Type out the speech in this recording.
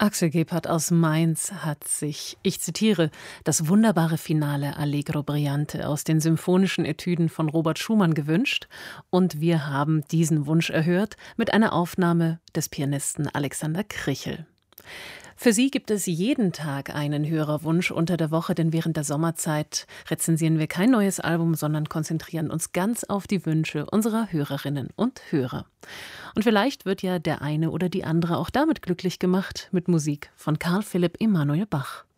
Axel Gebhardt aus Mainz hat sich, ich zitiere, das wunderbare Finale Allegro Brillante aus den symphonischen Etüden von Robert Schumann gewünscht. Und wir haben diesen Wunsch erhört mit einer Aufnahme des Pianisten Alexander Krichel. Für Sie gibt es jeden Tag einen Hörerwunsch unter der Woche, denn während der Sommerzeit rezensieren wir kein neues Album, sondern konzentrieren uns ganz auf die Wünsche unserer Hörerinnen und Hörer. Und vielleicht wird ja der eine oder die andere auch damit glücklich gemacht, mit Musik von Carl Philipp Emanuel Bach.